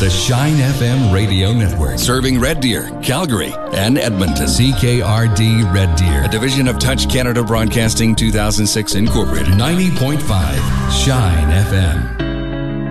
The Shine FM Radio Network. Serving Red Deer, Calgary, and Edmonton. CKRD Red Deer. A division of Touch Canada Broadcasting 2006 Incorporated. 90.5 Shine FM.